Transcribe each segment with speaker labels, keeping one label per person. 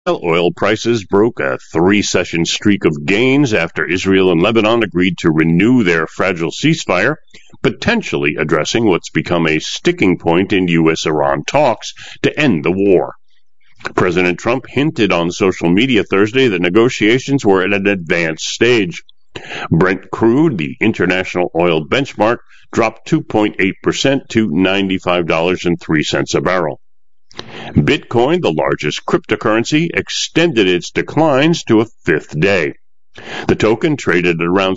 Speaker 1: Oil prices broke a three-session streak of gains after Israel and Lebanon agreed to renew their fragile ceasefire, potentially addressing what's become a sticking point in U.S.-Iran talks to end the war. President Trump hinted on social media Thursday that negotiations were at an advanced stage. Brent crude, the international oil benchmark, dropped 2.8% to $95.03 a barrel. Bitcoin, the largest cryptocurrency, extended its declines to a fifth day. The token traded at around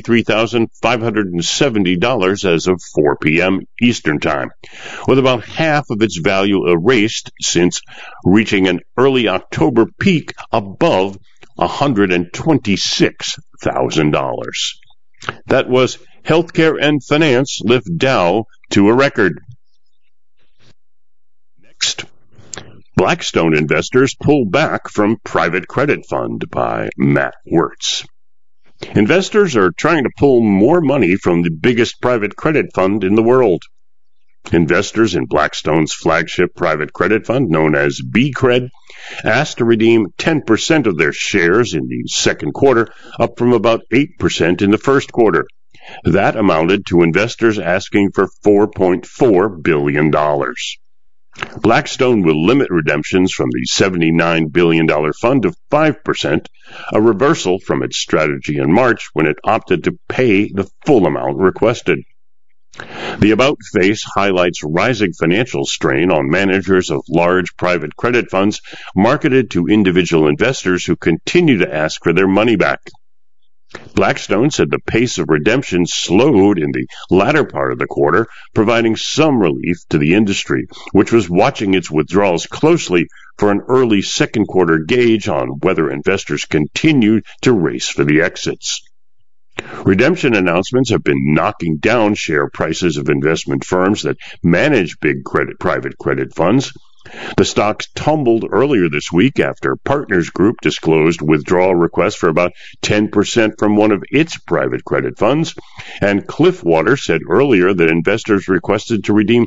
Speaker 1: $63,570 as of 4 p.m. Eastern Time, with about half of its value erased since reaching an early October peak above $126,000. That was Healthcare and Finance lift Dow to a record. Next, Blackstone investors pull back from private credit fund by Matt Wirtz. Investors are trying to pull more money from the biggest private credit fund in the world. Investors in Blackstone's flagship private credit fund, known as BCRED, asked to redeem 10% of their shares in the second quarter, up from about 8% in the first quarter. That amounted to investors asking for $4.4 billion. Blackstone will limit redemptions from the $79 billion fund to 5%, a reversal from its strategy in March when it opted to pay the full amount requested. The About face highlights rising financial strain on managers of large private credit funds marketed to individual investors who continue to ask for their money back. Blackstone said the pace of redemption slowed in the latter part of the quarter, providing some relief to the industry, which was watching its withdrawals closely for an early second quarter gauge on whether investors continued to race for the exits. Redemption announcements have been knocking down share prices of investment firms that manage big private credit funds. The stocks tumbled earlier this week after Partners Group disclosed withdrawal requests for about 10% from one of its private credit funds, and Cliffwater said earlier that investors requested to redeem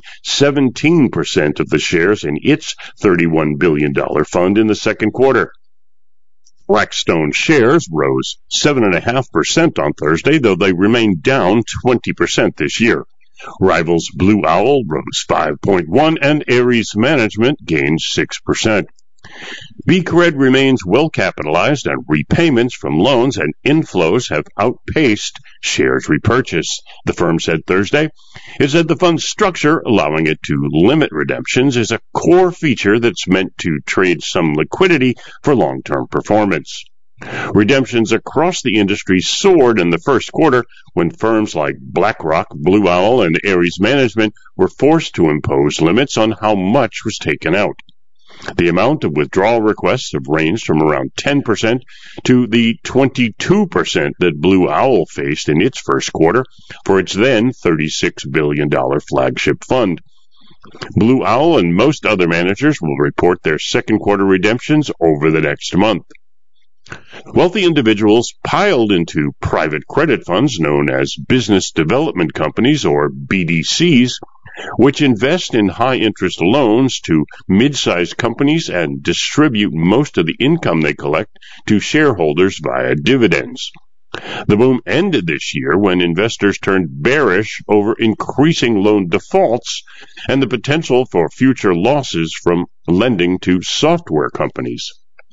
Speaker 1: 17% of the shares in its $31 billion fund in the second quarter. Blackstone shares rose 7.5% on Thursday, though they remain down 20% this year. Rivals Blue Owl rose 5.1% and Ares Management gained 6%. BCRED remains well capitalized, and repayments from loans and inflows have outpaced shares repurchase, the firm said Thursday. It said the fund's structure, allowing it to limit redemptions, is a core feature that's meant to trade some liquidity for long-term performance. Redemptions across the industry soared in the first quarter when firms like BlackRock, Blue Owl, and Ares Management were forced to impose limits on how much was taken out. The amount of withdrawal requests have ranged from around 10% to the 22% that Blue Owl faced in its first quarter for its then $36 billion flagship fund. Blue Owl and most other managers will report their second quarter redemptions over the next month. Wealthy individuals piled into private credit funds known as business development companies, or BDCs, which invest in high-interest loans to mid-sized companies and distribute most of the income they collect to shareholders via dividends. The boom ended this year when investors turned bearish over increasing loan defaults and the potential for future losses from lending to software companies.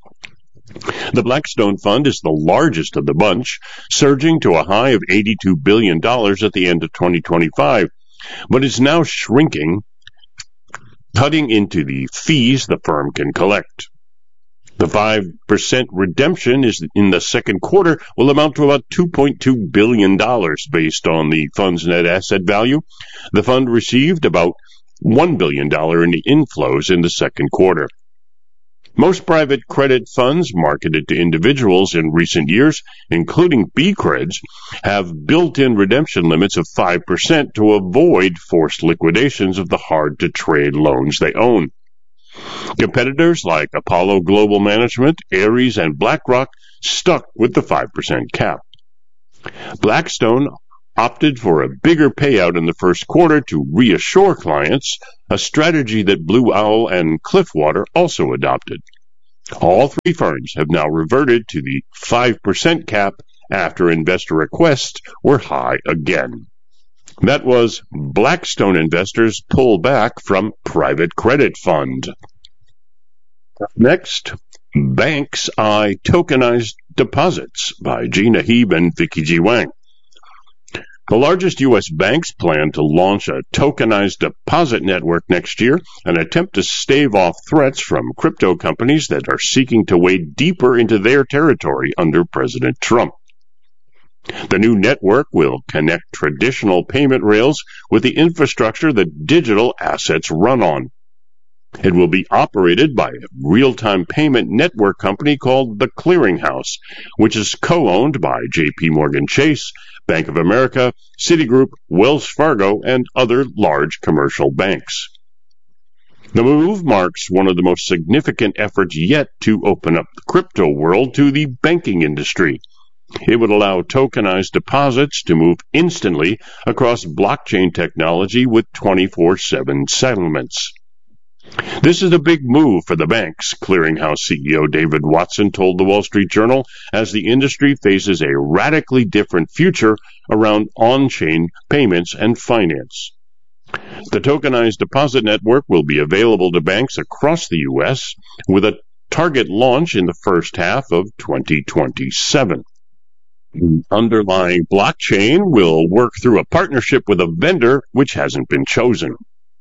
Speaker 1: The Blackstone Fund is the largest of the bunch, surging to a high of $82 billion at the end of 2025, but is now shrinking, cutting into the fees the firm can collect. The 5% redemption is in the second quarter will amount to about $2.2 billion based on the fund's net asset value. The fund received about $1 billion in inflows in the second quarter. Most private credit funds marketed to individuals in recent years, including BCREDs, have built-in redemption limits of 5% to avoid forced liquidations of the hard-to-trade loans they own. Competitors like Apollo Global Management, Ares, and BlackRock stuck with the 5% cap. Blackstone opted for a bigger payout in the first quarter to reassure clients, a strategy that Blue Owl and Cliffwater also adopted. All three firms have now reverted to the 5% cap after investor requests were high again. That was Blackstone investors pull back from private credit fund. Next, Banks Eye Tokenized Deposits by G. Nahib and Vicky G. Wang. The largest U.S. banks plan to launch a tokenized deposit network next year, an attempt to stave off threats from crypto companies that are seeking to wade deeper into their territory under President Trump. The new network will connect traditional payment rails with the infrastructure that digital assets run on. It will be operated by a real-time payment network company called The Clearing House, which is co-owned by J.P. Morgan Chase, Bank of America, Citigroup, Wells Fargo, and other large commercial banks. The move marks one of the most significant efforts yet to open up the crypto world to the banking industry. It would allow tokenized deposits to move instantly across blockchain technology with 24/7 settlements. This is a big move for the banks, Clearinghouse CEO David Watson told the Wall Street Journal, as the industry faces a radically different future around on-chain payments and finance. The tokenized deposit network will be available to banks across the U.S. with a target launch in the first half of 2027. The underlying blockchain will work through a partnership with a vendor which hasn't been chosen.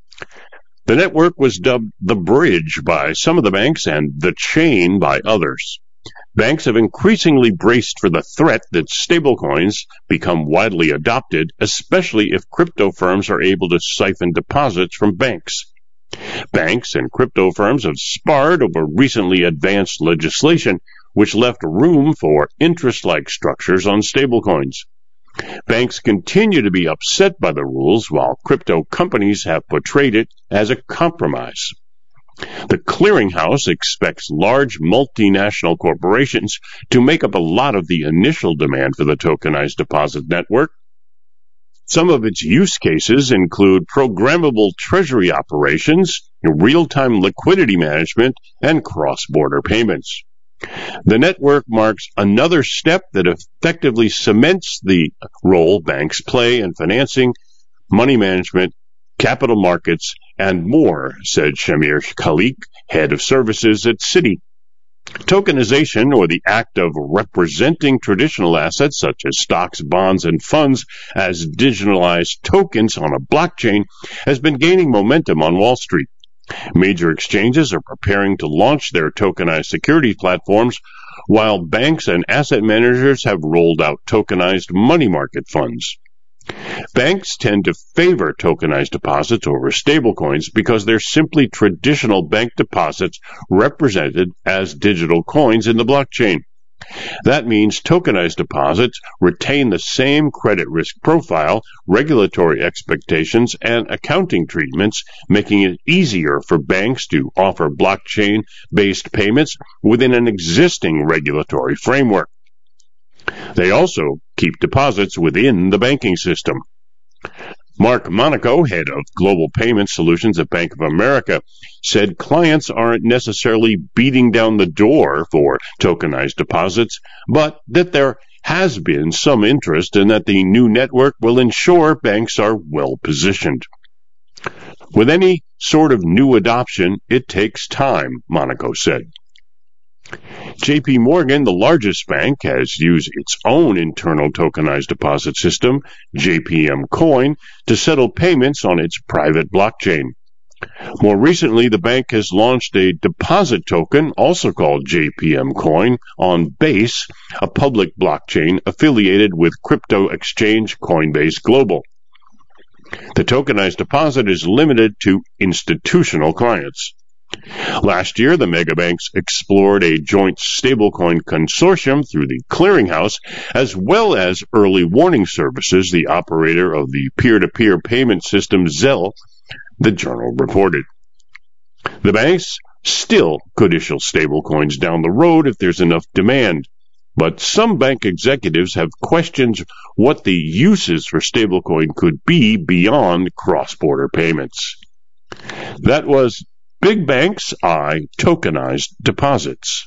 Speaker 1: The network was dubbed the bridge by some of the banks and the chain by others. Banks have increasingly braced for the threat that stablecoins become widely adopted, especially if crypto firms are able to siphon deposits from banks. Banks and crypto firms have sparred over recently advanced legislation, which left room for interest-like structures on stablecoins. Banks continue to be upset by the rules, while crypto companies have portrayed it as a compromise. The Clearinghouse expects large multinational corporations to make up a lot of the initial demand for the tokenized deposit network. Some of its use cases include programmable treasury operations, real-time liquidity management, and cross-border payments. The network marks another step that effectively cements the role banks play in financing, money management, capital markets, and more, said Shamir Khalik, head of services at Citi. Tokenization, or the act of representing traditional assets such as stocks, bonds, and funds as digitalized tokens on a blockchain, has been gaining momentum on Wall Street. Major exchanges are preparing to launch their tokenized securities platforms, while banks and asset managers have rolled out tokenized money market funds. Banks tend to favor tokenized deposits over stablecoins because they're simply traditional bank deposits represented as digital coins in the blockchain. That means tokenized deposits retain the same credit risk profile, regulatory expectations, and accounting treatments, making it easier for banks to offer blockchain-based payments within an existing regulatory framework. They also keep deposits within the banking system. Mark Monaco, head of Global Payment Solutions at Bank of America, said clients aren't necessarily beating down the door for tokenized deposits, but that there has been some interest and that the new network will ensure banks are well positioned. With any sort of new adoption, it takes time, Monaco said. J.P. Morgan, the largest bank, has used its own internal tokenized deposit system, JPM Coin, to settle payments on its private blockchain. More recently, the bank has launched a deposit token, also called JPM Coin, on Base, a public blockchain affiliated with crypto exchange Coinbase Global. The tokenized deposit is limited to institutional clients. Last year, the megabanks explored a joint stablecoin consortium through the Clearinghouse, as well as Early Warning Services, the operator of the peer-to-peer payment system Zelle, the journal reported. The banks still could issue stablecoins down the road if there's enough demand, but some bank executives have questioned what the uses for stablecoin could be beyond cross-border payments. That was Big banks eye tokenized deposits.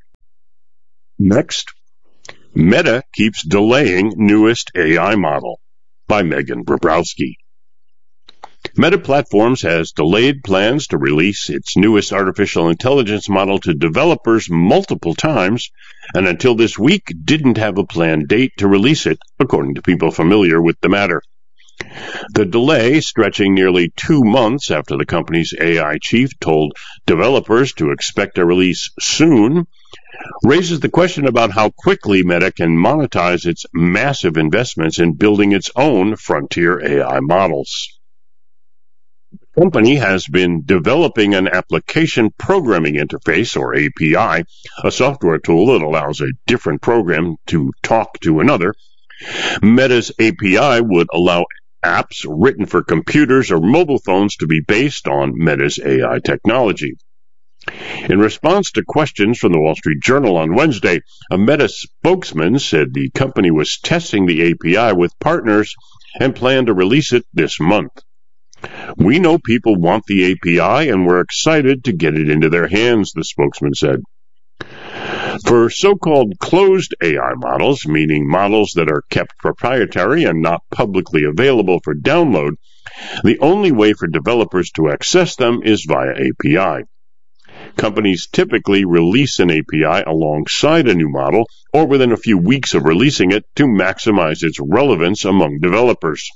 Speaker 1: Next, Meta keeps delaying newest AI model by Megan Bobrowski. Meta Platforms has delayed plans to release its newest artificial intelligence model to developers multiple times, and until this week didn't have a planned date to release it, according to people familiar with the matter. The delay, stretching nearly 2 months after the company's AI chief told developers to expect a release soon, raises the question about how quickly Meta can monetize its massive investments in building its own frontier AI models. The company has been developing an application programming interface, or API, a software tool that allows a different program to talk to another. Meta's API would allow apps written for computers or mobile phones to be based on Meta's AI technology. In response to questions from the Wall Street Journal on Wednesday, a Meta spokesman said the company was testing the API with partners and planned to release it this month. "We know people want the API and we're excited to get it into their hands," the spokesman said. For so-called closed AI models, meaning models that are kept proprietary and not publicly available for download, the only way for developers to access them is via API. Companies typically release an API alongside a new model or within a few weeks of releasing it to maximize its relevance among developers.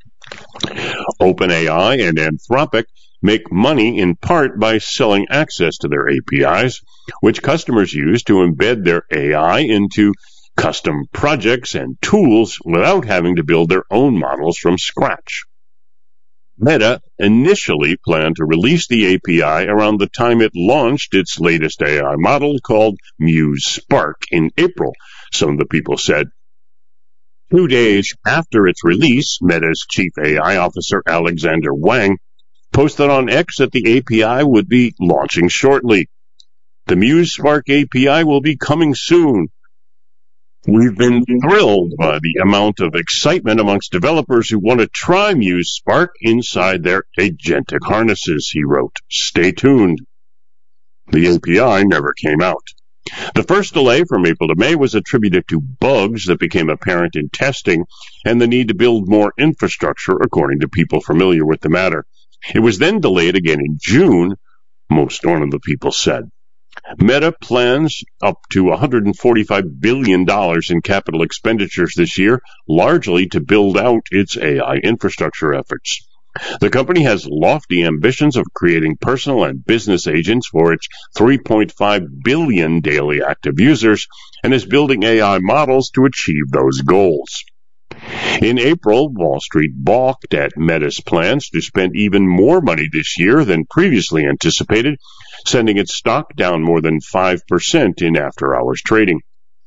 Speaker 1: OpenAI and Anthropic make money in part by selling access to their APIs, which customers use to embed their AI into custom projects and tools without having to build their own models from scratch. Meta initially planned to release the API around the time it launched its latest AI model called Muse Spark in April, some of the people said. 2 days after its release, Meta's chief AI officer Alexander Wang posted on X that the API would be launching shortly. "The Muse Spark API will be coming soon. We've been thrilled by the amount of excitement amongst developers who want to try Muse Spark inside their agentic harnesses," he wrote. "Stay tuned." The API never came out. The first delay from April to May was attributed to bugs that became apparent in testing and the need to build more infrastructure, according to people familiar with the matter. It was then delayed again in June, one of the people said. Meta plans up to $145 billion in capital expenditures this year, largely to build out its AI infrastructure efforts. The company has lofty ambitions of creating personal and business agents for its 3.5 billion daily active users and is building AI models to achieve those goals. In April, Wall Street balked at Meta's plans to spend even more money this year than previously anticipated, sending its stock down more than 5% in after-hours trading.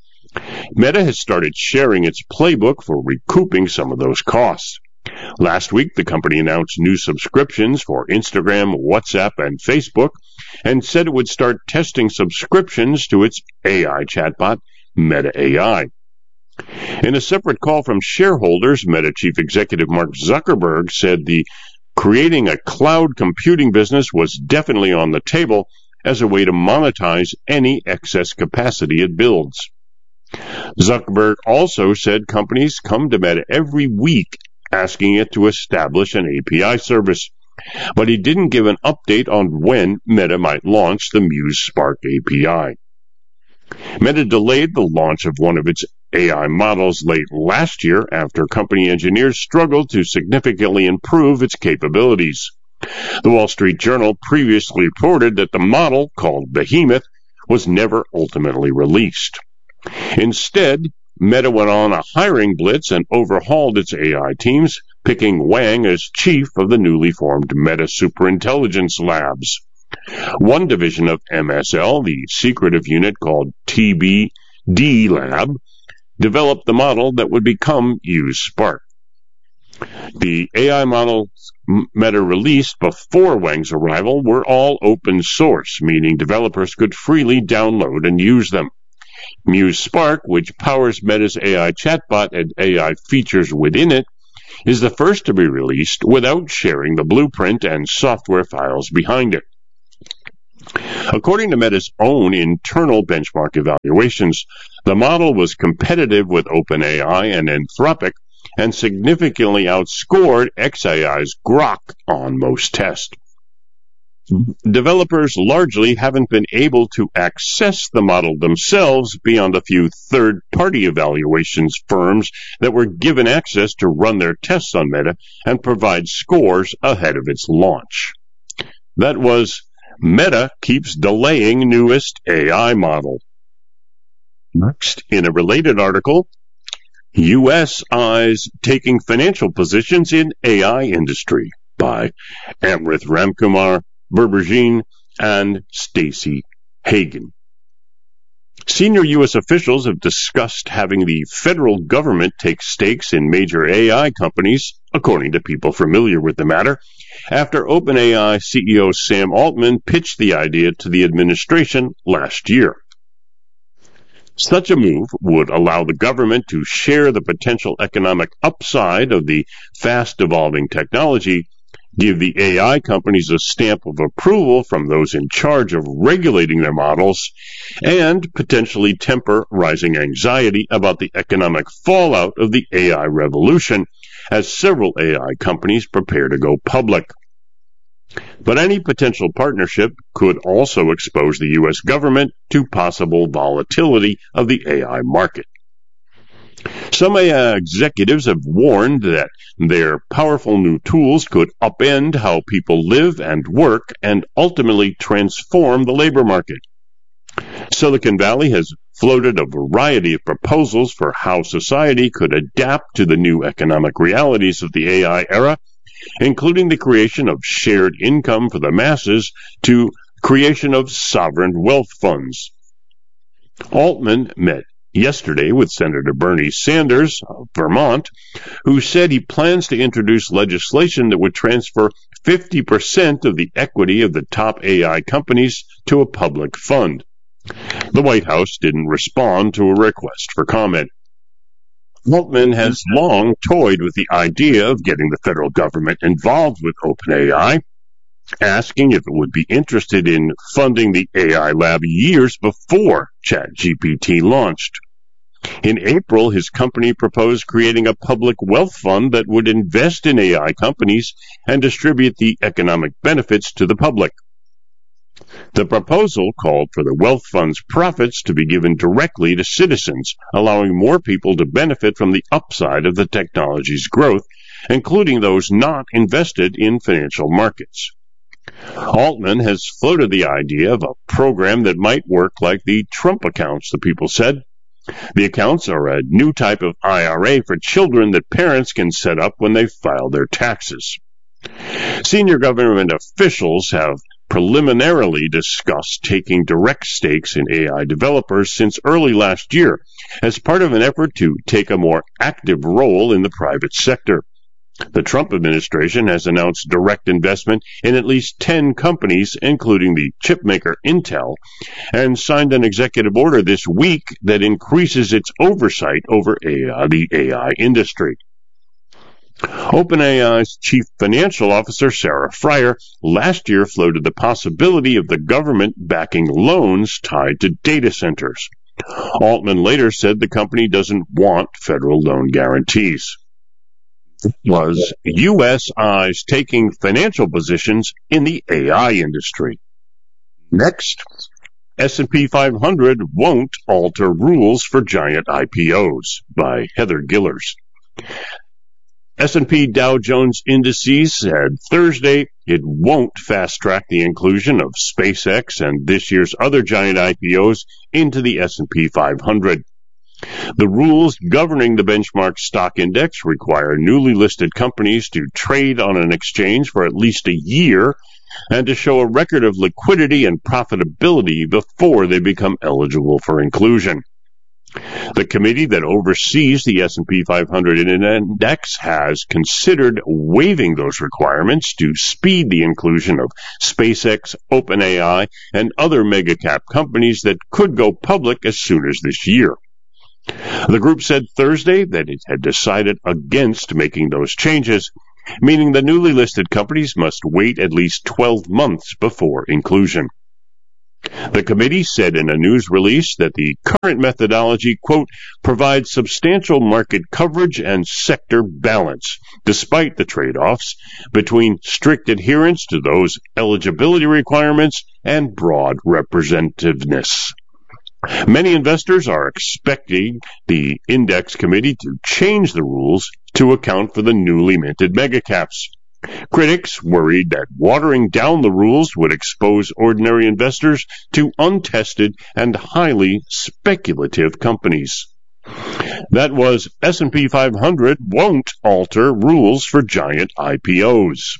Speaker 1: Meta has started sharing its playbook for recouping some of those costs. Last week, the company announced new subscriptions for Instagram, WhatsApp, and Facebook, and said it would start testing subscriptions to its AI chatbot, Meta AI. In a separate call from shareholders, Meta Chief Executive Mark Zuckerberg said the creating a cloud computing business was definitely on the table as a way to monetize any excess capacity it builds. Zuckerberg also said companies come to Meta every week asking it to establish an API service, but he didn't give an update on when Meta might launch the Muse Spark API. Meta delayed the launch of one of its AI models late last year after company engineers struggled to significantly improve its capabilities. The Wall Street Journal previously reported that the model, called Behemoth, was never ultimately released. Instead, Meta went on a hiring blitz and overhauled its AI teams, picking Wang as chief of the newly formed Meta Superintelligence Labs. One division of MSL, the secretive unit called TBD Lab, developed the model that would become Muse Spark. The AI models Meta released before Wang's arrival were all open source, meaning developers could freely download and use them. Muse Spark, which powers Meta's AI chatbot and AI features within it, is the first to be released without sharing the blueprint and software files behind it. According to Meta's own internal benchmark evaluations, the model was competitive with OpenAI and Anthropic and significantly outscored xAI's Grok on most tests. Developers largely haven't been able to access the model themselves beyond a few third-party evaluations firms that were given access to run their tests on Meta and provide scores ahead of its launch. That was Meta keeps delaying newest AI model. Next, in a related article, U.S. eyes taking financial positions in AI industry by Amrith Ramkumar, Berberjean, and Stacey Hagan. Senior U.S. officials have discussed having the federal government take stakes in major AI companies, according to people familiar with the matter, after OpenAI CEO Sam Altman pitched the idea to the administration last year. Such a move would allow the government to share the potential economic upside of the fast-evolving technology, give the AI companies a stamp of approval from those in charge of regulating their models, and potentially temper rising anxiety about the economic fallout of the AI revolution as several AI companies prepare to go public. But any potential partnership could also expose the U.S. government to possible volatility of the AI market. Some AI executives have warned that their powerful new tools could upend how people live and work and ultimately transform the labor market. Silicon Valley has floated a variety of proposals for how society could adapt to the new economic realities of the AI era, including the creation of shared income for the masses to creation of sovereign wealth funds. Altman met yesterday with Senator Bernie Sanders of Vermont, who said he plans to introduce legislation that would transfer 50% of the equity of the top AI companies to a public fund. The White House didn't respond to a request for comment. Altman has long toyed with the idea of getting the federal government involved with OpenAI, asking if it would be interested in funding the AI lab years before ChatGPT launched. In April, his company proposed creating a public wealth fund that would invest in AI companies and distribute the economic benefits to the public. The proposal called for the wealth fund's profits to be given directly to citizens, allowing more people to benefit from the upside of the technology's growth, including those not invested in financial markets. Altman has floated the idea of a program that might work like the Trump accounts, the people said. The accounts are a new type of IRA for children that parents can set up when they file their taxes. Senior government officials have preliminarily discussed taking direct stakes in AI developers since early last year as part of an effort to take a more active role in the private sector. The Trump administration has announced direct investment in at least 10 companies, including the chipmaker Intel, and signed an executive order this week that increases its oversight over the AI industry. OpenAI's chief financial officer, Sarah Friar, last year floated the possibility of the government backing loans tied to data centers. Altman later said the company doesn't want federal loan guarantees. It was U.S. eyes taking financial positions in the AI industry. Next, S&P 500 won't alter rules for giant IPOs by Heather Gillers. S&P Dow Jones Indices said Thursday it won't fast-track the inclusion of SpaceX and this year's other giant IPOs into the S&P 500. The rules governing the benchmark stock index require newly listed companies to trade on an exchange for at least a year and to show a record of liquidity and profitability before they become eligible for inclusion. The committee that oversees the S&P 500 index has considered waiving those requirements to speed the inclusion of SpaceX, OpenAI, and other mega-cap companies that could go public as soon as this year. The group said Thursday that it had decided against making those changes, meaning the newly listed companies must wait at least 12 months before inclusion. The committee said in a news release that the current methodology, quote, provides substantial market coverage and sector balance, despite the trade-offs between strict adherence to those eligibility requirements and broad representativeness. Many investors are expecting the index committee to change the rules to account for the newly minted megacaps. Critics worried that watering down the rules would expose ordinary investors to untested and highly speculative companies. That was S&P 500 won't alter rules for giant IPOs.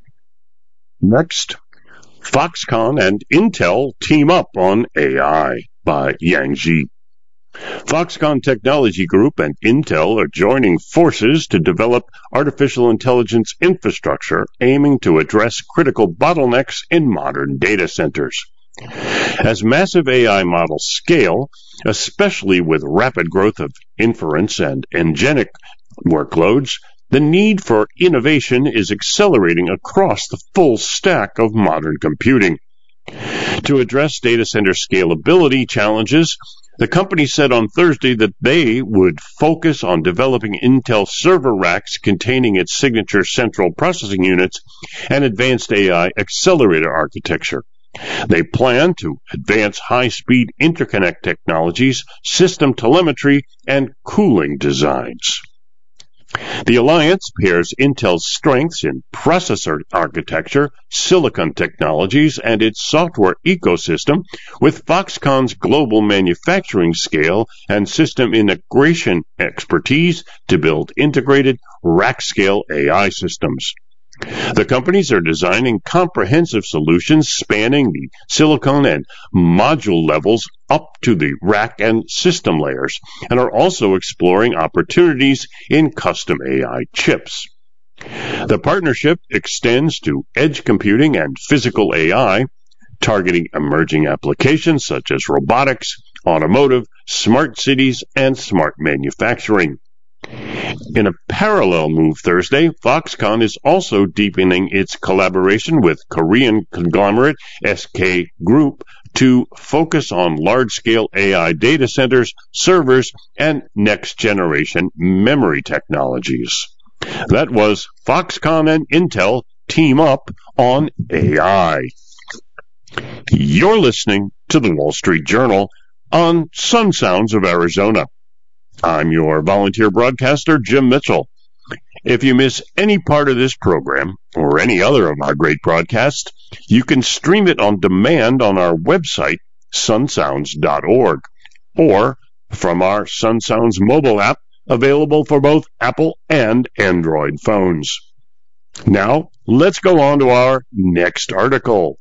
Speaker 1: Next, Foxconn and Intel team up on AI by Yang Ji. Foxconn Technology Group and Intel are joining forces to develop artificial intelligence infrastructure aiming to address critical bottlenecks in modern data centers. As massive AI models scale, especially with rapid growth of inference and agentic workloads, the need for innovation is accelerating across the full stack of modern computing. To address data center scalability challenges, the company said on Thursday that they would focus on developing Intel server racks containing its signature central processing units and advanced AI accelerator architecture. They plan to advance high-speed interconnect technologies, system telemetry, and cooling designs. The alliance pairs Intel's strengths in processor architecture, silicon technologies, and its software ecosystem with Foxconn's global manufacturing scale and system integration expertise to build integrated rack-scale AI systems. The companies are designing comprehensive solutions spanning the silicon and module levels up to the rack and system layers, and are also exploring opportunities in custom AI chips. The partnership extends to edge computing and physical AI, targeting emerging applications such as robotics, automotive, smart cities, and smart manufacturing. In a parallel move Thursday, Foxconn is also deepening its collaboration with Korean conglomerate SK Group to focus on large-scale AI data centers, servers, and next-generation memory technologies. That was Foxconn and Intel team up on AI. You're listening to the Wall Street Journal on Sun Sounds of Arizona. I'm your volunteer broadcaster, Jim Mitchell. If you miss any part of this program or any other of our great broadcasts, you can stream it on demand on our website, sunsounds.org, or from our Sun Sounds mobile app, available for both Apple and Android phones. Now, let's go on to our next article.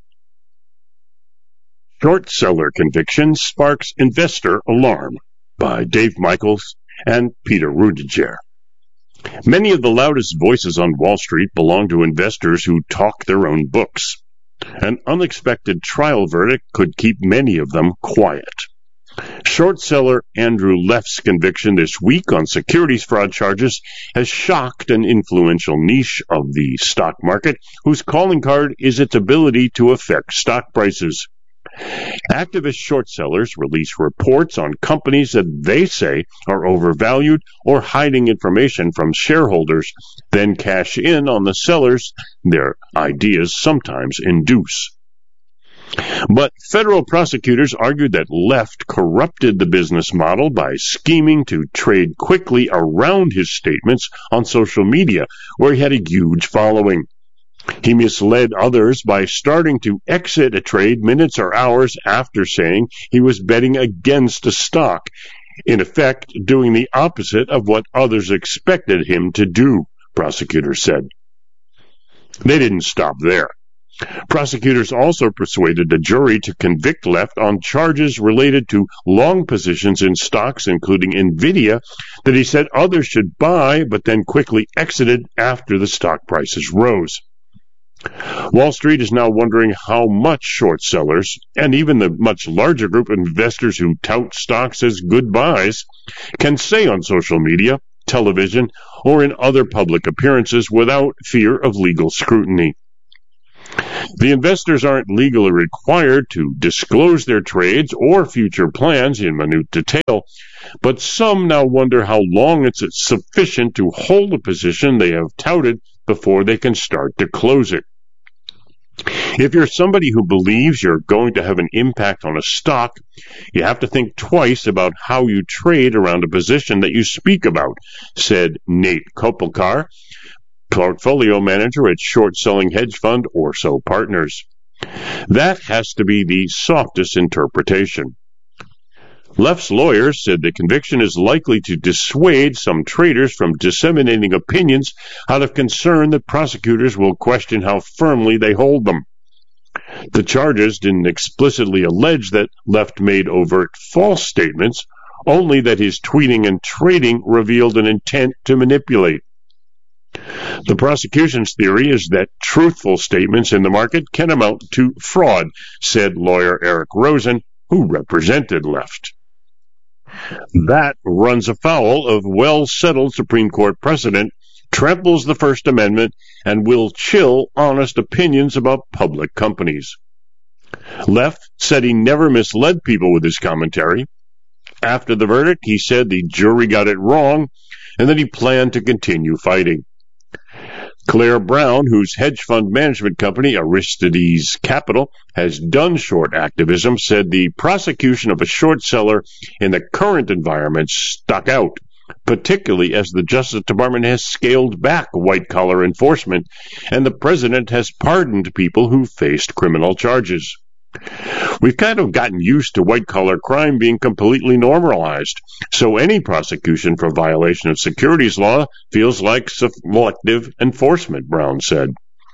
Speaker 1: Short seller conviction sparks investor alarm, by Dave Michaels and Peter Rudiger. Many of the loudest voices on Wall Street belong to investors who talk their own books. An unexpected trial verdict could keep many of them quiet. Short seller Andrew Leff's conviction this week on securities fraud charges has shocked an influential niche of the stock market, whose calling card is its ability to affect stock prices. Activist short sellers release reports on companies that they say are overvalued or hiding information from shareholders, then cash in on the sellers their ideas sometimes induce. But federal prosecutors argued that Leff corrupted the business model by scheming to trade quickly around his statements on social media, where he had a huge following. He misled others by starting to exit a trade minutes or hours after saying he was betting against a stock, in effect doing the opposite of what others expected him to do, prosecutors said. They didn't stop there. Prosecutors also persuaded the jury to convict Leff on charges related to long positions in stocks, including Nvidia, that he said others should buy but then quickly exited after the stock prices rose. Wall Street is now wondering how much short sellers, and even the much larger group of investors who tout stocks as good buys, can say on social media, television, or in other public appearances without fear of legal scrutiny. The investors aren't legally required to disclose their trades or future plans in minute detail, but some now wonder how long it's sufficient to hold a position they have touted before they can start to close it. If you're somebody who believes you're going to have an impact on a stock, you have to think twice about how you trade around a position that you speak about, said Nate Kopelkar, portfolio manager at short-selling hedge fund Orso Partners. That has to be the softest interpretation. Left's lawyers said the conviction is likely to dissuade some traders from disseminating opinions out of concern that prosecutors will question how firmly they hold them. The charges didn't explicitly allege that Left made overt false statements, only that his tweeting and trading revealed an intent to manipulate. The prosecution's theory is that truthful statements in the market can amount to fraud, said lawyer Eric Rosen, who represented Left. That runs afoul of well-settled Supreme Court precedent, tramples the First Amendment, and will chill honest opinions about public companies. Left said he never misled people with his commentary. After the verdict, he said the jury got it wrong and that he planned to continue fighting. Claire Brown, whose hedge fund management company, Aristides Capital, has done short activism, said the prosecution of a short seller in the current environment stuck out, particularly as the Justice Department has scaled back white-collar enforcement and the president has pardoned people who faced criminal charges. We've kind of gotten used to white-collar crime being completely normalized, so any prosecution for violation of securities law feels like selective enforcement, Brown said.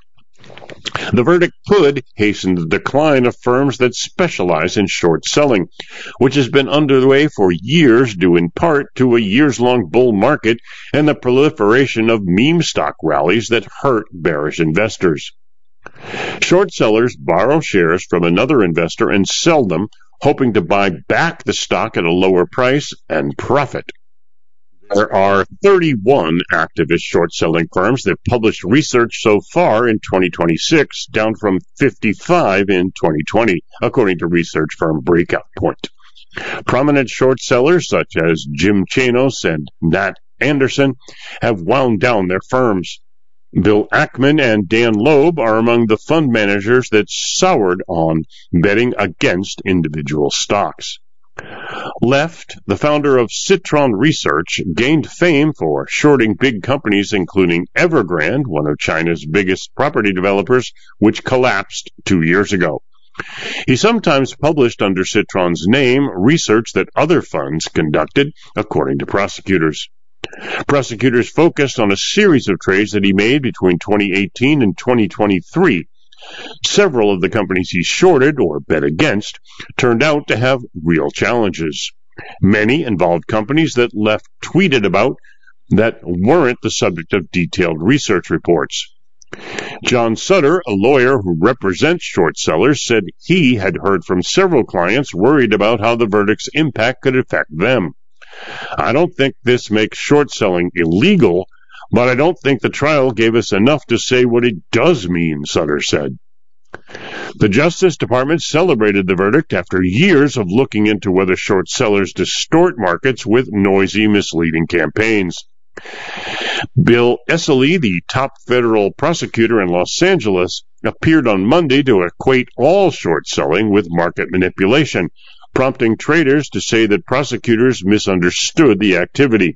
Speaker 1: The verdict could hasten the decline of firms that specialize in short selling, which has been underway for years due in part to a years-long bull market and the proliferation of meme stock rallies that hurt bearish investors. Short sellers borrow shares from another investor and sell them, hoping to buy back the stock at a lower price and profit. There are 31 activist short-selling firms that published research so far in 2026, down from 55 in 2020, according to research firm Breakout Point. Prominent short sellers such as Jim Chanos and Nat Anderson have wound down their firms. Bill Ackman and Dan Loeb are among the fund managers that soured on betting against individual stocks. Left, the founder of Citron Research, gained fame for shorting big companies including Evergrande, one of China's biggest property developers, which collapsed 2 years ago. He sometimes published under Citron's name research that other funds conducted, according to prosecutors. Prosecutors focused on a series of trades that he made between 2018 and 2023. Several of the companies he shorted or bet against turned out to have real challenges. Many involved companies that Left tweeted about that weren't the subject of detailed research reports. John Sutter, a lawyer who represents short sellers, said he had heard from several clients worried about how the verdict's impact could affect them. I don't think this makes short selling illegal, but I don't think the trial gave us enough to say what it does mean, Sutter said. The Justice Department celebrated the verdict after years of looking into whether short sellers distort markets with noisy, misleading campaigns. Bill Esseley, the top federal prosecutor in Los Angeles, appeared on Monday to equate all short selling with market manipulation, prompting traders to say that prosecutors misunderstood the activity.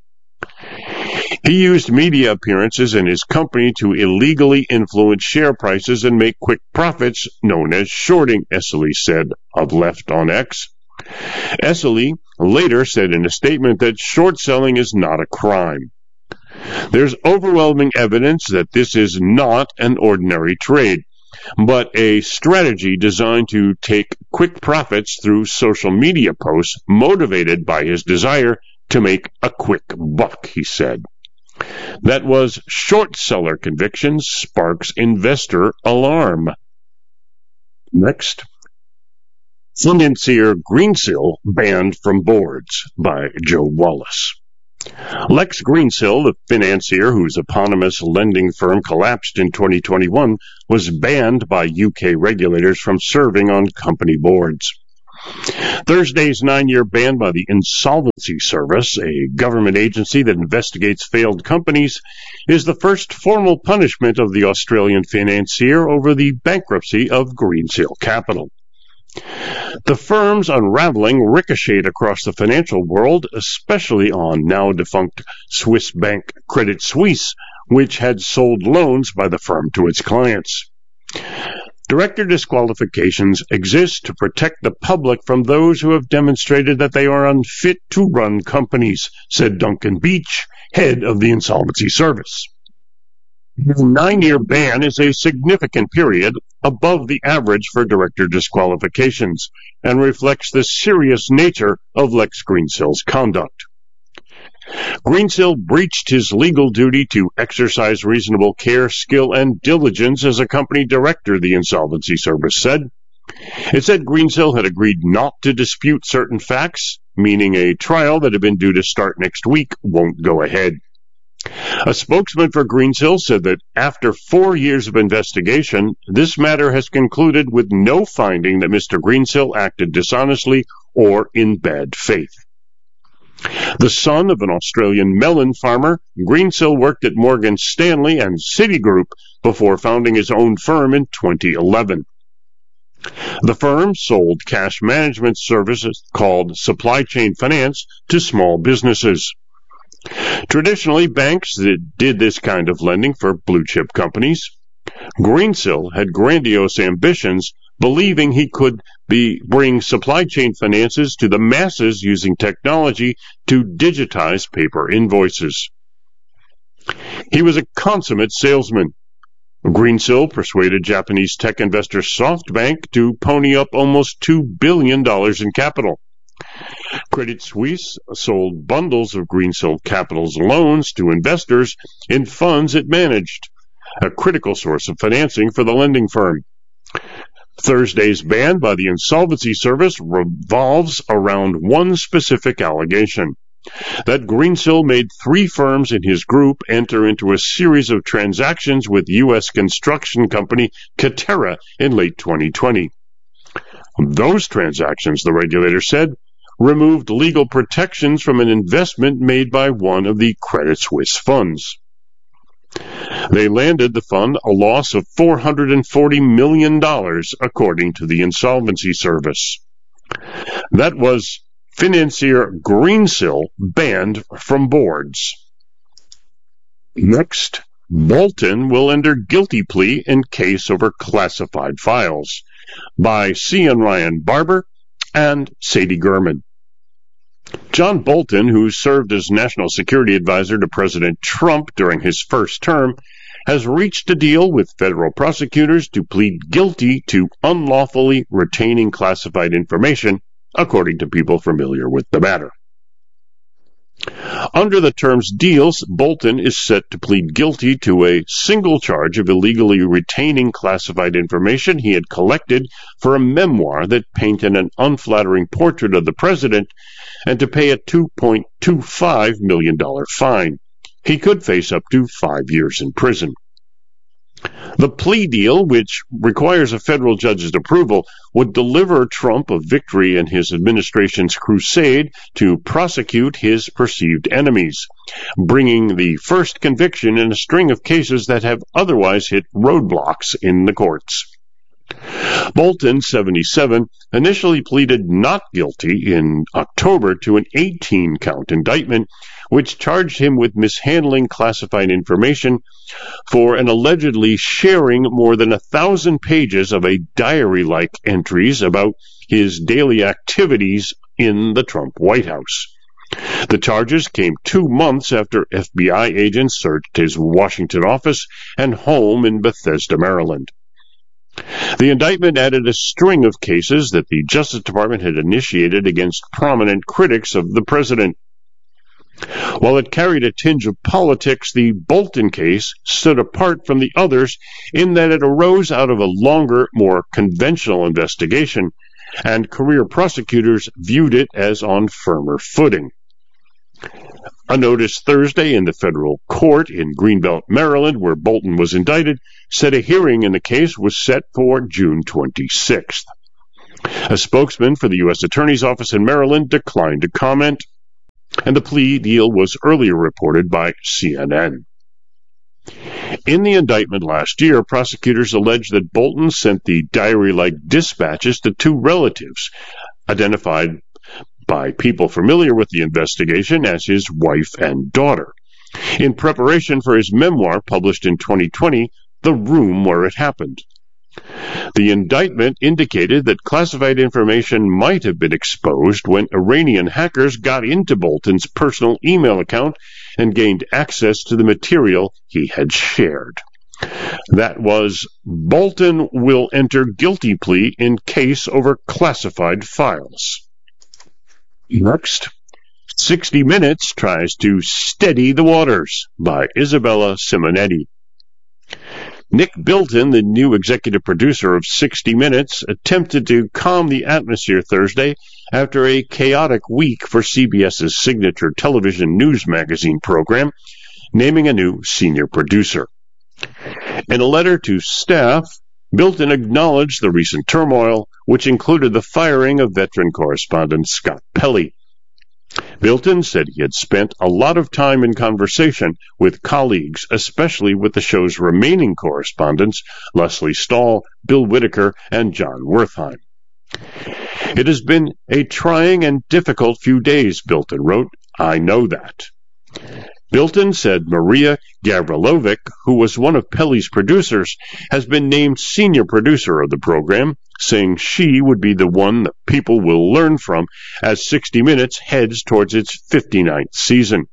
Speaker 1: He used media appearances in his company to illegally influence share prices and make quick profits, known as shorting, Esseley said of Left on X. Esseley later said in a statement that short selling is not a crime. There's overwhelming evidence that this is not an ordinary trade, but a strategy designed to take quick profits through social media posts motivated by his desire to make a quick buck, he said. That was short seller convictions sparks investor alarm. Next. Financier Greensill banned from boards by Joe Wallace. Lex Greensill, the financier whose eponymous lending firm collapsed in 2021, was banned by UK regulators from serving on company boards. Thursday's 9-year ban by the Insolvency Service, a government agency that investigates failed companies, is the first formal punishment of the Australian financier over the bankruptcy of Greensill Capital. The firm's unraveling ricocheted across the financial world, especially on now-defunct Swiss bank Credit Suisse, which had sold loans by the firm to its clients. Director disqualifications exist to protect the public from those who have demonstrated that they are unfit to run companies, said Duncan Beach, head of the Insolvency Service. The 9-year ban is a significant period above the average for director disqualifications and reflects the serious nature of Lex Greensill's conduct. Greensill breached his legal duty to exercise reasonable care, skill, and diligence as a company director, the Insolvency Service said. It said Greensill had agreed not to dispute certain facts, meaning a trial that had been due to start next week won't go ahead. A spokesman for Greensill said that after 4 years of investigation, this matter has concluded with no finding that Mr. Greensill acted dishonestly or in bad faith. The son of an Australian melon farmer, Greensill worked at Morgan Stanley and Citigroup before founding his own firm in 2011. The firm sold cash management services called supply chain finance to small businesses. Traditionally, banks did this kind of lending for blue-chip companies. Greensill had grandiose ambitions, believing he could bring supply chain finances to the masses using technology to digitize paper invoices. He was a consummate salesman. Greensill persuaded Japanese tech investor SoftBank to pony up almost $2 billion in capital. Credit Suisse sold bundles of Greensill Capital's loans to investors in funds it managed, a critical source of financing for the lending firm. Thursday's ban by the Insolvency Service revolves around one specific allegation, that Greensill made 3 firms in his group enter into a series of transactions with U.S. construction company Katerra in late 2020. Those transactions, the regulator said, removed legal protections from an investment made by one of the Credit Suisse funds. They landed the fund a loss of $440 million, according to the Insolvency Service. That was financier Greensill banned from boards. Next, Bolton will enter guilty plea in case over classified files, by C. N. Ryan Barber and Sadie Gurman. John Bolton, who served as National Security Advisor to President Trump during his first term, has reached a deal with federal prosecutors to plead guilty to unlawfully retaining classified information, according to people familiar with the matter. Under the terms deals, Bolton is set to plead guilty to a single charge of illegally retaining classified information he had collected for a memoir that painted an unflattering portrait of the president, and to pay a $2.25 million fine. He could face up to 5 years in prison. The plea deal, which requires a federal judge's approval, would deliver Trump a victory in his administration's crusade to prosecute his perceived enemies, bringing the first conviction in a string of cases that have otherwise hit roadblocks in the courts. Bolton, 77, initially pleaded not guilty in October to an 18-count indictment, which charged him with mishandling classified information for an allegedly sharing more than 1,000 pages of a diary-like entries about his daily activities in the Trump White House. The charges came 2 months after FBI agents searched his Washington office and home in Bethesda, Maryland. The indictment added a string of cases that the Justice Department had initiated against prominent critics of the president. While it carried a tinge of politics, the Bolton case stood apart from the others in that it arose out of a longer, more conventional investigation, and career prosecutors viewed it as on firmer footing. A notice Thursday in the federal court in Greenbelt, Maryland, where Bolton was indicted, said a hearing in the case was set for June 26th. A spokesman for the U.S. Attorney's Office in Maryland declined to comment, and the plea deal was earlier reported by CNN. In the indictment last year, prosecutors alleged that Bolton sent the diary-like dispatches to two relatives, identified by people familiar with the investigation as his wife and daughter, in preparation for his memoir published in 2020, The Room Where It Happened. The indictment indicated that classified information might have been exposed when Iranian hackers got into Bolton's personal email account and gained access to the material he had shared. That was, Bolton will enter guilty plea in case over classified files. Next, 60 Minutes tries to steady the waters by Isabella Simonetti. Nick Bilton, the new executive producer of 60 Minutes, attempted to calm the atmosphere Thursday after a chaotic week for CBS's signature television news magazine program, naming a new senior producer. In a letter to staff, Bilton acknowledged the recent turmoil, which included the firing of veteran correspondent Scott Pelley. Bilton said he had spent a lot of time in conversation with colleagues, especially with the show's remaining correspondents, Leslie Stahl, Bill Whitaker, and John Wertheim. It has been a trying and difficult few days, Bilton wrote. I know that. Bilton said Maria Gavrilovic, who was one of Pelley's producers, has been named senior producer of the program, saying she would be the one that people will learn from as 60 Minutes heads towards its 59th season.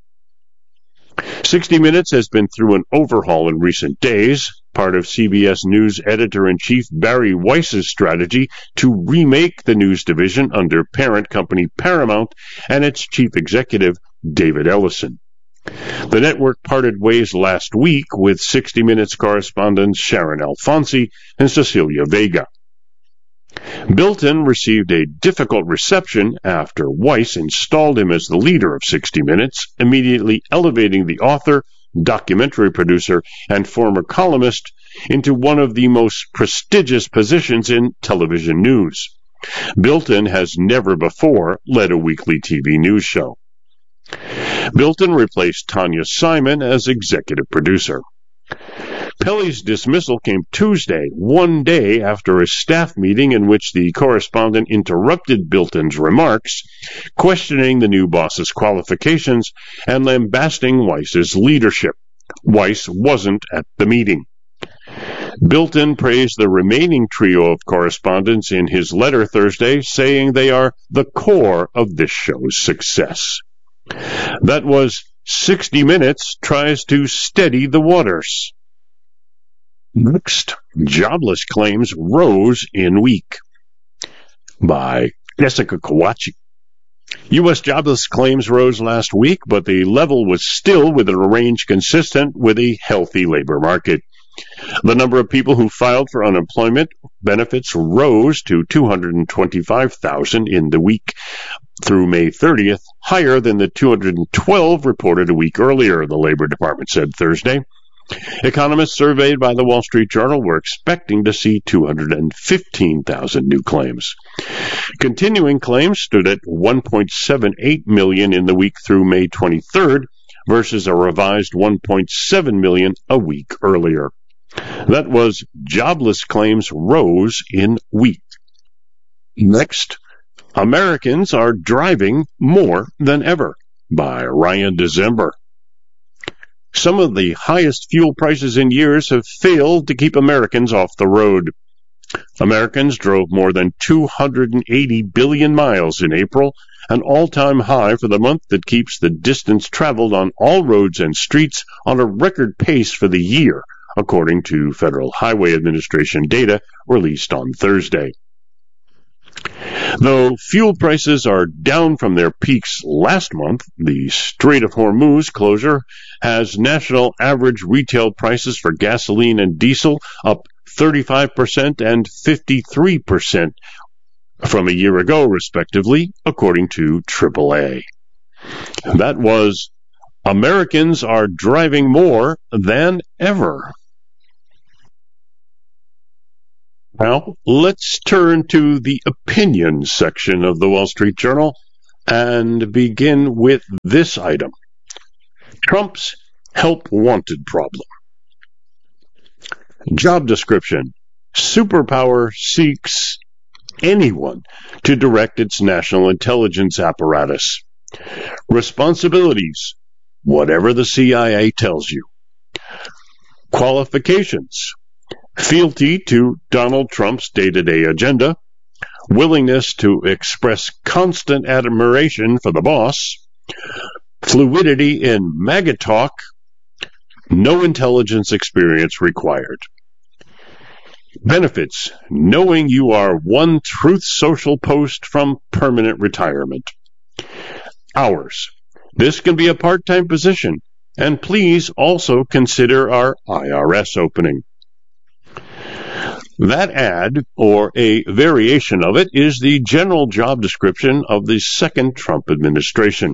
Speaker 1: 60 Minutes has been through an overhaul in recent days, part of CBS News editor-in-chief Barry Weiss's strategy to remake the news division under parent company Paramount and its chief executive, David Ellison. The network parted ways last week with 60 Minutes correspondents Sharon Alfonsi and Cecilia Vega. Bilton received a difficult reception after Weiss installed him as the leader of 60 Minutes, immediately elevating the author, documentary producer, and former columnist into one of the most prestigious positions in television news. Bilton has never before led a weekly TV news show. Bilton replaced Tanya Simon as executive producer. Pelley's dismissal came Tuesday, one day after a staff meeting in which the correspondent interrupted Bilton's remarks, questioning the new boss's qualifications and lambasting Weiss's leadership. Weiss wasn't at the meeting. Bilton praised the remaining trio of correspondents in his letter Thursday, saying they are the core of this show's success. That was 60 Minutes tries to steady the waters. Next, jobless claims rose in week by Jessica Kawachi. U.S. jobless claims rose last week, but the level was still within a range consistent with a healthy labor market. The number of people who filed for unemployment benefits rose to 225,000 in the week through May 30th, higher than the 212 reported a week earlier, the Labor Department said Thursday. Economists surveyed by the Wall Street Journal were expecting to see 215,000 new claims. Continuing claims stood at 1.78 million in the week through May 23rd versus a revised 1.7 million a week earlier. That was jobless claims rose in week. Next, Americans are driving more than ever by Ryan December. Some of the highest fuel prices in years have failed to keep Americans off the road. Americans drove more than 280 billion miles in April, an all-time high for the month that keeps the distance traveled on all roads and streets on a record pace for the year, according to Federal Highway Administration data released on Thursday. Though fuel prices are down from their peaks last month, the Strait of Hormuz closure has national average retail prices for gasoline and diesel up 35% and 53% from a year ago, respectively, according to AAA. That was, Americans are driving more than ever. Now, let's turn to the opinion section of the Wall Street Journal and begin with this item. Trump's help wanted problem. Job description. Superpower seeks anyone to direct its national intelligence apparatus. Responsibilities. Whatever the CIA tells you. Qualifications. Fealty to Donald Trump's day-to-day agenda. Willingness to express constant admiration for the boss. Fluidity in MAGA talk. No intelligence experience required. Benefits. Knowing you are one Truth Social post from permanent retirement. Hours. This can be a part-time position, and please also consider our IRS opening. That ad, or a variation of it, is the general job description of the second Trump administration.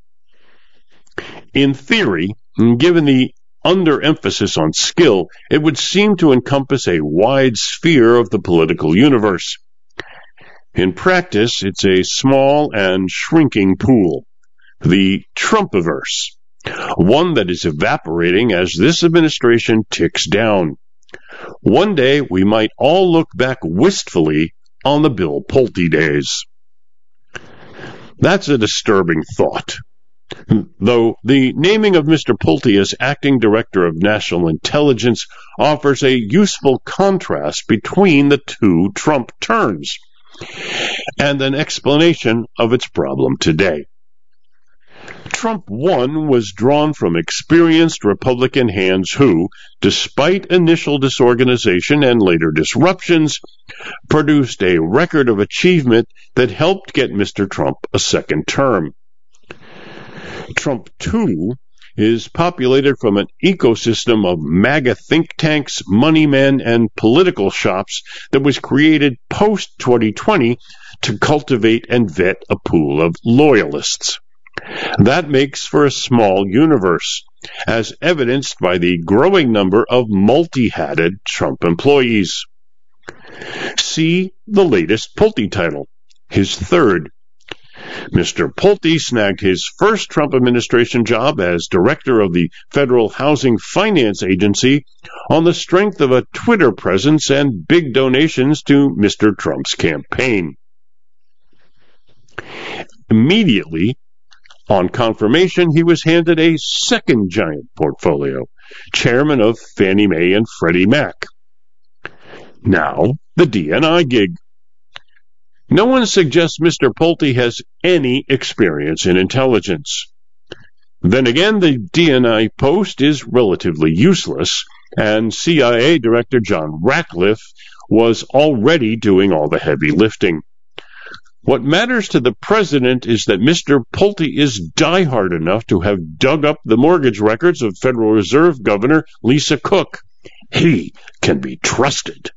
Speaker 1: In theory, given the underemphasis on skill, it would seem to encompass a wide sphere of the political universe. In practice, it's a small and shrinking pool, the Trumpiverse, one that is evaporating as this administration ticks down. One day, we might all look back wistfully on the Bill Pulte days. That's a disturbing thought. Though the naming of Mr. Pulte as acting director of national intelligence offers a useful contrast between the two Trump terms and an explanation of its problem today. Trump 1 was drawn from experienced Republican hands who, despite initial disorganization and later disruptions, produced a record of achievement that helped get Mr. Trump a second term. Trump 2 is populated from an ecosystem of MAGA think tanks, money men, and political shops that was created post-2020 to cultivate and vet a pool of loyalists. That makes for a small universe, as evidenced by the growing number of multi-hatted Trump employees. See the latest Pulte title, his third. Mr. Pulte snagged his first Trump administration job as director of the Federal Housing Finance Agency on the strength of a Twitter presence and big donations to Mr. Trump's campaign. Immediately, on confirmation, he was handed a second giant portfolio, chairman of Fannie Mae and Freddie Mac. Now, the DNI gig. No one suggests Mr. Pulte has any experience in intelligence. Then again, the DNI post is relatively useless, and CIA Director John Ratcliffe was already doing all the heavy lifting. What matters to the president is that Mr. Pulte is diehard enough to have dug up the mortgage records of Federal Reserve Governor Lisa Cook. He can be trusted.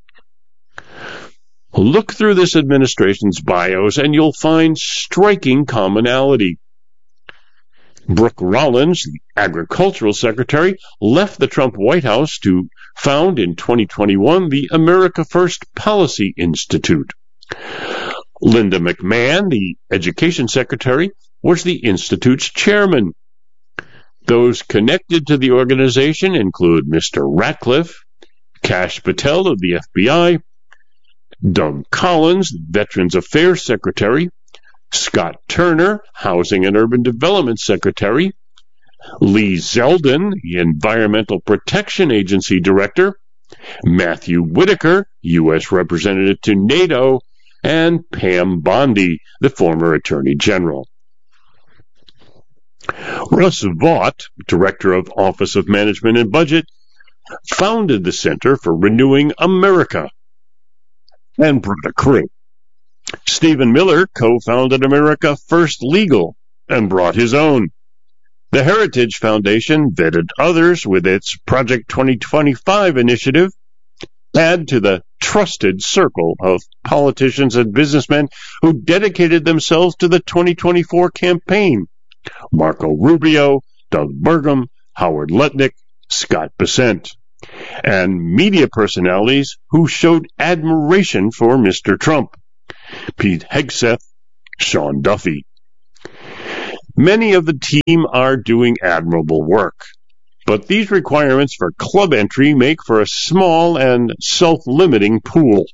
Speaker 1: Look through this administration's bios and you'll find striking commonality. Brooke Rollins, the agricultural secretary, left the Trump White House to found in 2021 the America First Policy Institute. Linda McMahon, the education secretary, was the institute's chairman. Those connected to the organization include Mr. Ratcliffe, Kash Patel of the FBI, Doug Collins, Veterans Affairs Secretary, Scott Turner, Housing and Urban Development Secretary, Lee Zeldin, the Environmental Protection Agency Director, Matthew Whitaker, U.S. Representative to NATO, and Pam Bondi, the former Attorney General. Russ Vought, Director of Office of Management and Budget, founded the Center for Renewing America and brought a crew. Stephen Miller co-founded America First Legal and brought his own. The Heritage Foundation vetted others with its Project 2025 initiative. Add to the trusted circle of politicians and businessmen who dedicated themselves to the 2024 campaign. Marco Rubio, Doug Burgum, Howard Lutnick, Scott Bessent, and media personalities who showed admiration for Mr. Trump: Pete Hegseth, Sean Duffy. Many of the team are doing admirable work, but these requirements for club entry make for a small and self-limiting pool.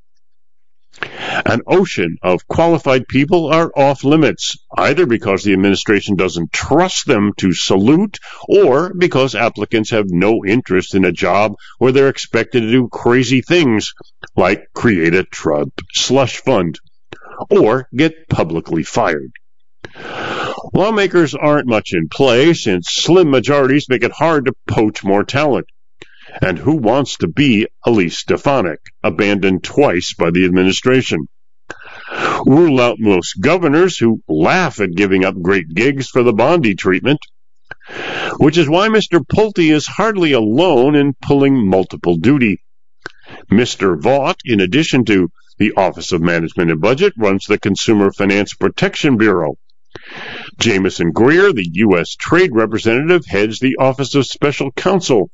Speaker 1: An ocean of qualified people are off limits, either because the administration doesn't trust them to salute, or because applicants have no interest in a job where they're expected to do crazy things, like create a Trump slush fund, or get publicly fired. Lawmakers aren't much in play, since slim majorities make it hard to poach more talent. And who wants to be Elise Stefanik, abandoned twice by the administration? Rule out most governors who laugh at giving up great gigs for the Bondi treatment, which is why Mr. Pulte is hardly alone in pulling multiple duty. Mr. Vaught, in addition to the Office of Management and Budget, runs the Consumer Finance Protection Bureau. Jameson Greer, the U.S. Trade Representative, heads the Office of Special Counsel.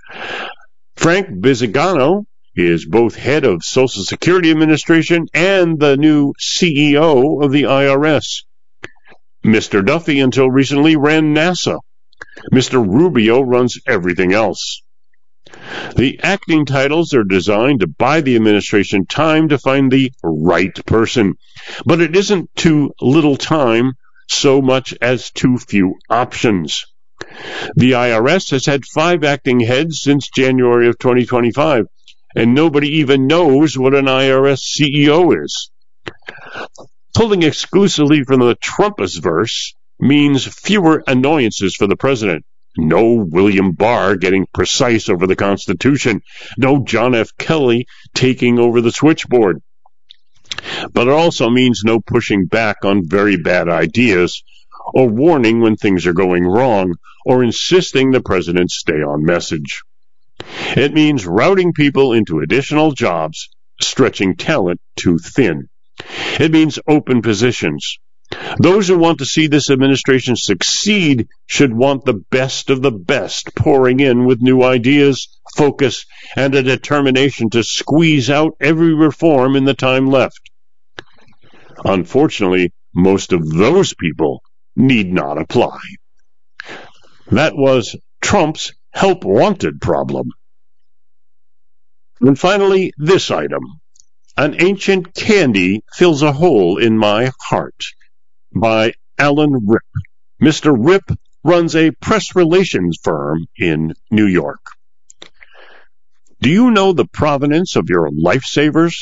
Speaker 1: Frank Bisignano is both head of Social Security Administration and the new CEO of the IRS. Mr. Duffy, until recently, ran NASA. Mr. Rubio runs everything else. The acting titles are designed to buy the administration time to find the right person, but it isn't too little time so much as too few options. The IRS has had 5 acting heads since January of 2025, and nobody even knows what an IRS CEO is. Pulling exclusively from the Trumpist verse means fewer annoyances for the president. No William Barr getting precise over the Constitution. No John F. Kelly taking over the switchboard. But it also means no pushing back on very bad ideas, or warning when things are going wrong, or insisting the president stay on message. It means routing people into additional jobs, stretching talent too thin. It means open positions. Those who want to see this administration succeed should want the best of the best pouring in with new ideas, focus, and a determination to squeeze out every reform in the time left. Unfortunately, most of those people need not apply. That was Trump's help wanted problem. And finally, this item. An ancient candy fills a hole in my heart, by Alan Ripp. Mr. Ripp runs a press relations firm in New York. Do you know the provenance of your lifesavers?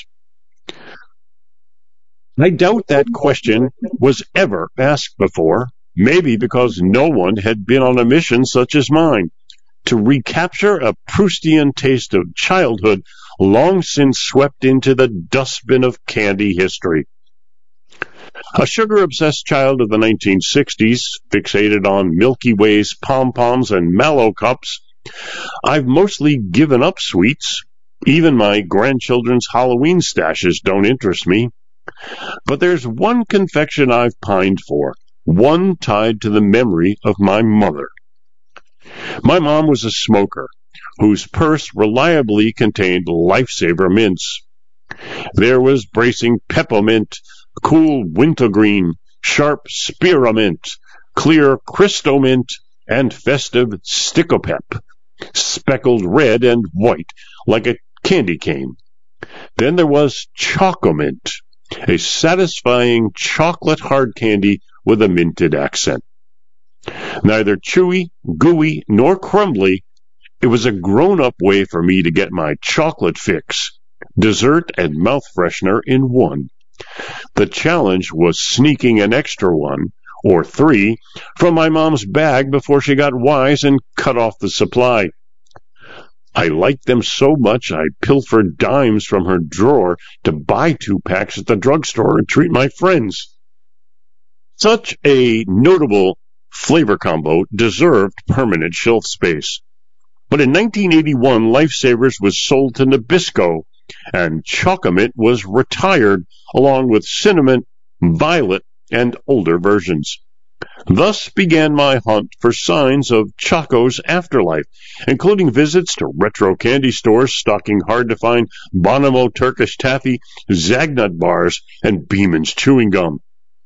Speaker 1: I doubt that question was ever asked before, maybe because no one had been on a mission such as mine, to recapture a Proustian taste of childhood long since swept into the dustbin of candy history. A sugar-obsessed child of the 1960s, fixated on Milky Way's pom-poms and Mallow cups, I've mostly given up sweets. Even my grandchildren's Halloween stashes don't interest me. But there's one confection I've pined for, one tied to the memory of my mother. My mom was a smoker, whose purse reliably contained Lifesaver mints. There was bracing peppermint, cool wintergreen, sharp spearmint, clear Christomint, and festive stickopep, speckled red and white like a candy cane. Then there was Chocomint, a satisfying chocolate hard candy with a minted accent. Neither chewy, gooey, nor crumbly, it was a grown-up way for me to get my chocolate fix, dessert and mouth freshener in one. The challenge was sneaking an extra one, or 3, from my mom's bag before she got wise and cut off the supply. I liked them so much I pilfered dimes from her drawer to buy 2 packs at the drugstore and treat my friends. Such a notable flavor combo deserved permanent shelf space. But in 1981, Lifesavers was sold to Nabisco, and Chocomint was retired, along with Cinnamon, Violet, and older versions. Thus began my hunt for signs of Choco's afterlife, including visits to retro candy stores stocking hard-to-find Bonomo Turkish taffy, Zagnut bars, and Beeman's chewing gum.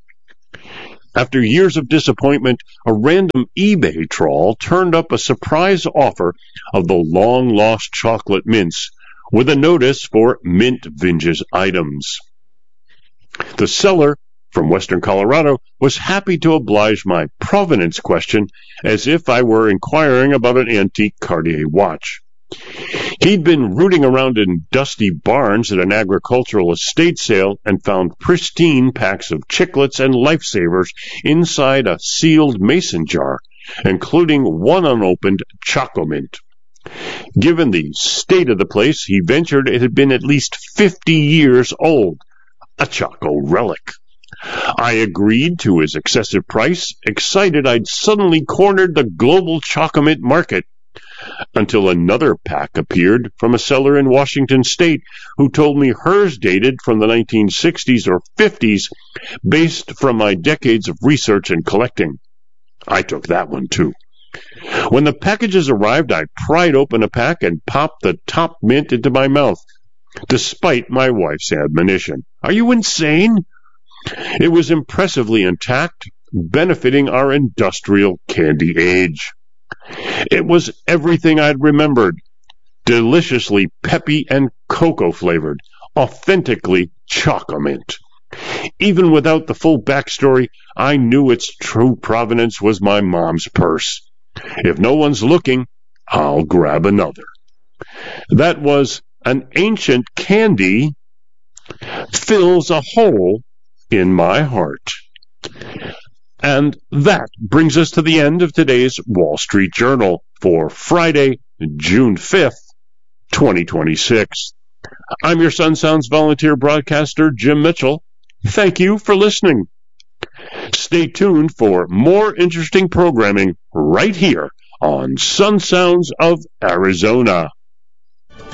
Speaker 1: After years of disappointment, a random eBay trawl turned up a surprise offer of the long-lost chocolate mints, with a notice for mint vintage items. The seller, from Western Colorado, was happy to oblige my provenance question as if I were inquiring about an antique Cartier watch. He'd been rooting around in dusty barns at an agricultural estate sale and found pristine packs of chiclets and lifesavers inside a sealed mason jar, including one unopened Chocomint. Given the state of the place, he ventured it had been at least 50 years old, a Choco relic. I agreed to his excessive price, excited I'd suddenly cornered the global Chocomint market, until another pack appeared from a seller in Washington State who told me hers dated from the 1960s or 50s, based from my decades of research and collecting. I took that one too. When the packages arrived, I pried open a pack and popped the top mint into my mouth, despite my wife's admonition. Are you insane? It was impressively intact, benefiting our industrial candy age. It was everything I'd remembered, deliciously peppy and cocoa-flavored, authentically Chocomint. Even without the full backstory, I knew its true provenance was my mom's purse. If no one's looking, I'll grab another. That was an ancient candy fills a hole in my heart. And that brings us to the end of today's Wall Street Journal for Friday, June 5th, 2026. I'm your Sun Sounds volunteer broadcaster, Jim Mitchell. Thank you for listening. Stay tuned for more interesting programming right here on Sun Sounds of Arizona.